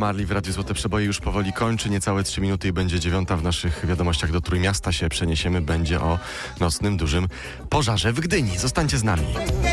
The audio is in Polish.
Marley w Radiu Złote Przeboje już powoli kończy. Niecałe 3 minuty i będzie 9. W naszych wiadomościach do Trójmiasta się przeniesiemy. Będzie o nocnym, dużym pożarze w Gdyni. Zostańcie z nami.